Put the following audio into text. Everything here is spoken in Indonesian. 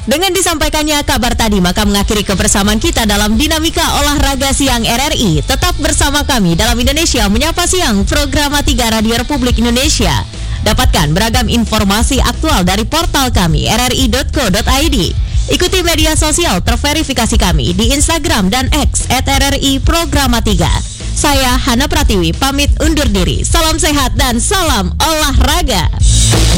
Dengan disampaikannya kabar tadi, maka mengakhiri kebersamaan kita dalam Dinamika Olahraga Siang RRI. Tetap bersama kami dalam Indonesia Menyapa Siang, program 3 Radio Republik Indonesia. Dapatkan beragam informasi aktual dari portal kami, rri.co.id. Ikuti media sosial terverifikasi kami di Instagram dan X @RRI Programa 3. Saya Hana Pratiwi, pamit undur diri. Salam sehat dan salam olahraga.